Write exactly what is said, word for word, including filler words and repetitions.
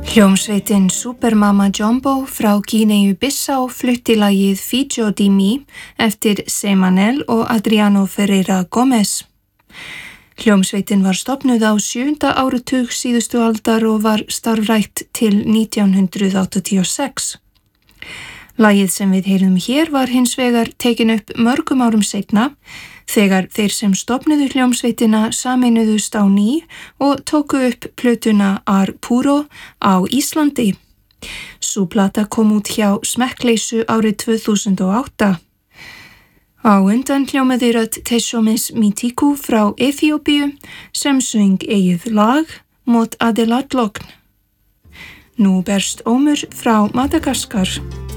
Hljómsveitin Supermama Jumbo frá Gíneu-Bissá flutti lagið Filho de mim eftir Semanel og Adriano Ferreira Gomes. Hljómsveitin var stofnuð á sjöunda áratug síðustu aldar og var starfrækt til nítján hundrað áttatíu og sex. Lagið sem við heyrðum hér var hins vegar tekin upp mörgum árum seinna þegar þeir sem stofnuðu hljómsveitina sameinuðust á ný og tóku upp plötuna Ar Puro á Íslandi. Sú plata kom út hjá Smekkleysu árið tvö þúsund og átta. Á undan hljómaði rödd Teshomes Mitiku frá Eþíópíu sem söng eigið lag Mot Adelat Logn. Nú berst ómur frá Madagaskar.